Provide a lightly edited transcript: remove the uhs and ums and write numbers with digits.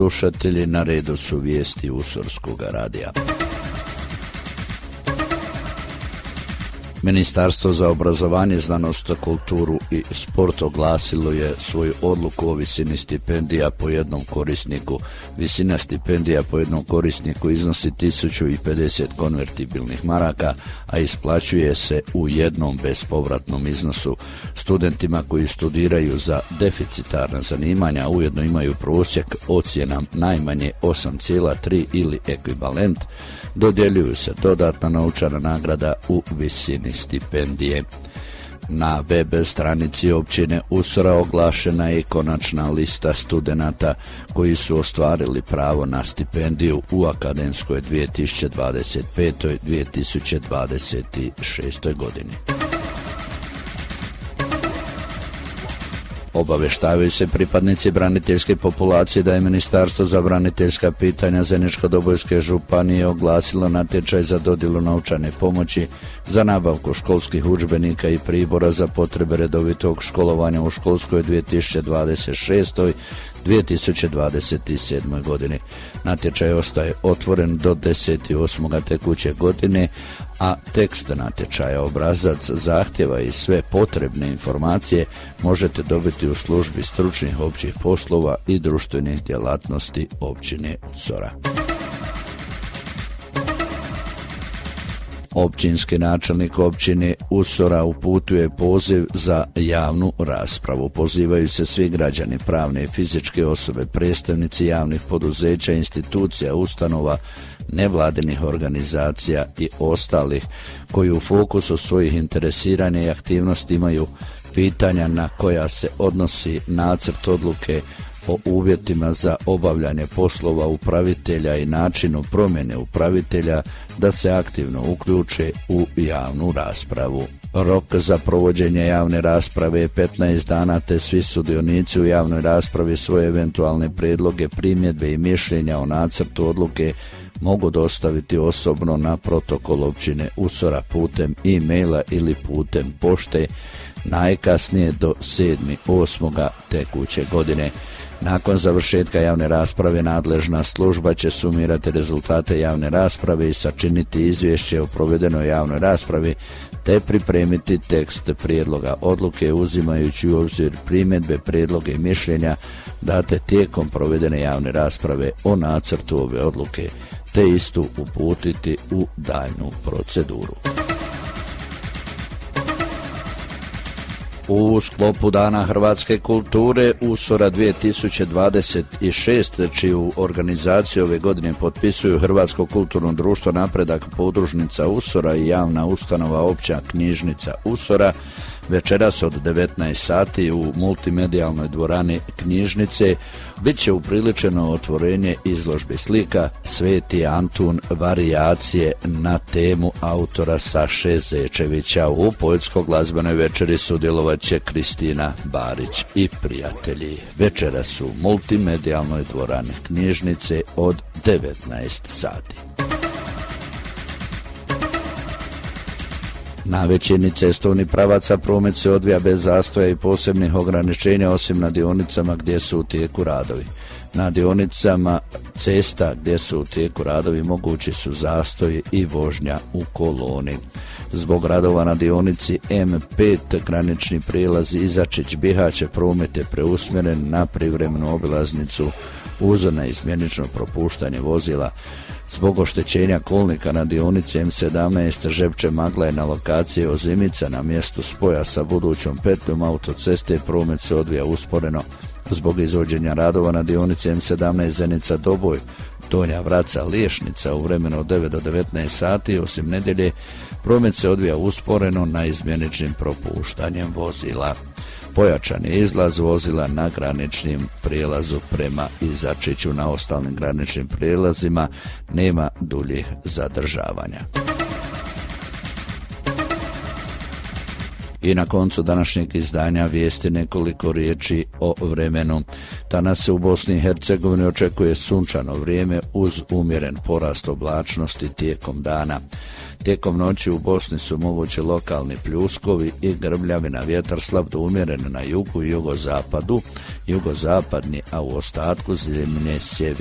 Slušatelji, na redu su vijesti Usorskog radija. Ministarstvo za obrazovanje, znanost, kulturu i sport oglasilo je svoju odluku o visini stipendija po jednom korisniku. Visina stipendija po jednom korisniku iznosi 1050 konvertibilnih maraka, a isplaćuje se u jednom bespovratnom iznosu. Studentima koji studiraju za deficitarna zanimanja ujedno imaju prosjek ocjena najmanje 8,3 ili ekvivalent, dodjeljuju se dodatna novčana nagrada u visini stipendije. Na web stranici općine Usora oglašena je i konačna lista studenata koji su ostvarili pravo na stipendiju u akademskoj 2025-2026. godini. Obaveštavaju se pripadnici braniteljske populacije da je Ministarstvo za braniteljska pitanja Zeničko-Dobojske županije oglasilo natječaj za dodjelu novčane pomoći za nabavku školskih udžbenika i pribora za potrebe redovitog školovanja u školskoj 2026-2027. godini. Natječaj ostaje otvoren do 10.8. tekuće godine, a tekst natječaja, obrazac zahtjeva i sve potrebne informacije možete dobiti u službi stručnih općih poslova i društvenih djelatnosti općine Usora. Općinski načelnik općine Usora uputuje poziv za javnu raspravu. Pozivaju se svi građani, pravne i fizičke osobe, predstavnici javnih poduzeća, institucija, ustanova, nevladinih organizacija i ostalih koji u fokusu svojih interesiranja i aktivnosti imaju pitanja na koja se odnosi nacrt odluke o uvjetima za obavljanje poslova upravitelja i načinu promjene upravitelja da se aktivno uključe u javnu raspravu. Rok za provođenje javne rasprave je 15 dana, te svi sudionici u javnoj raspravi svoje eventualne prijedloge, primjedbe i mišljenja o nacrtu odluke mogu dostaviti osobno na protokol općine Usora putem e-maila ili putem pošte najkasnije do 7.8. tekuće godine. Nakon završetka javne rasprave nadležna služba će sumirati rezultate javne rasprave i sačiniti izvješće o provedenoj javnoj raspravi te pripremiti tekst prijedloga odluke uzimajući u obzir primjedbe, prijedloge i mišljenja date tijekom provedene javne rasprave o nacrtu ove odluke te istu uputiti u daljnju proceduru. U sklopu Dana hrvatske kulture Usora 2026, čiju organizaciju ove godine potpisuju Hrvatsko kulturno društvo Napredak, podružnica Usora i javna ustanova Opća knjižnica Usora, večeras od 19 sati u multimedijalnoj dvorani knjižnice bit će upriličeno otvorenje izložbe slika Sveti Antun varijacije na temu autora Saše Zečevića. U poetsko-glazbenoj večeri sudjelovat će Kristina Barić i prijatelji. Večeras u multimedijalnoj dvorani knjižnice od 19 sati. Na većini cestovnih pravaca promet se odvija bez zastoja i posebnih ograničenja osim na dionicama gdje su u tijeku radovi. Na dionicama cesta gdje su u tijeku radovi mogući su zastoji i vožnja u koloni. Zbog radova na dionici M5 granični prijelazi Izačić-Bihać promet je preusmjeren na privremenu obilaznicu uz neizmjenično propuštanje vozila. Zbog oštećenja kolnika na dionici M17 Žepče-Maglaj na lokaciji Ozimica na mjestu spoja sa budućom petljom autoceste promet se odvija usporeno. Zbog izvođenja radova na dionici M17 Zenica-Doboj, Donja Vraca-Liješnica u vremenu od 9 do 19 sati, osim nedjelje, promet se odvija usporeno na izmjeničnim propuštanjem vozila. Pojačan je izlaz vozila na graničnim prijelazu prema Izačiću. Na ostalim graničnim prijelazima nema duljih zadržavanja. I na koncu današnjeg izdanja vijesti nekoliko riječi o vremenu. Danas se u Bosni i Hercegovini očekuje sunčano vrijeme uz umjeren porast oblačnosti tijekom dana. Tijekom noći u Bosni su mogući lokalni pljuskovi i grmljavina, vjetar slab do umjeren na jugu i jugozapadu, jugozapadni, a u ostatku zemlje